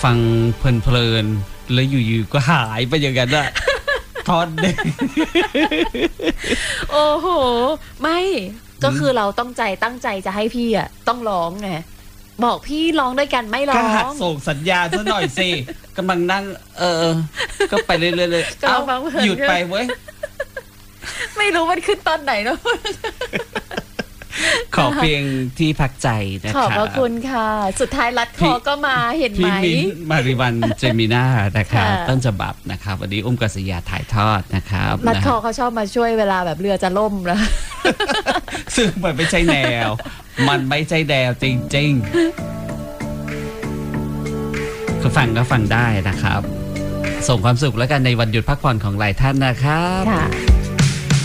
ฟังเพลินๆแล้วอยู่ๆก็หายไปอย่างนั้นอะทอนเด็กโอ้โหไม่ก็คือเราตั้งใจจะให้พี่อ่ะต้องร้องไงบอกพี่ร้องด้วยกันไม่ร้อก็หัดงส่งสัญญาณซะหน่อยสิกำลังนั่งก็ไปเรื่อยๆเลยก็ฟังเพลินหยุดไปเว้ยไม่รู้มันขึ้นตอนไหนเนาะขอเพียงที่พักใจนะขอบคะพระคุณค่ะ สุดท้ายรัดคอก็มาเห็นไหมพี่มิ้นท์มาริวันเจมิน่านะคะค่ะต้นฉบับนะครับวันนี้อุ้มกัสยาถ่ายทอดนะครับรัดคอนะฮะเขาชอบมาช่วยเวลาแบบเรือจะล่มนะซึ่งมันไม่ใช่แนว มันไม่ใช่แนวจริงๆก็ฟังได้นะครับ ส่งความสุขแล้วกันในวันหยุดพักผ่อนของหลายท่านนะครับค่ะ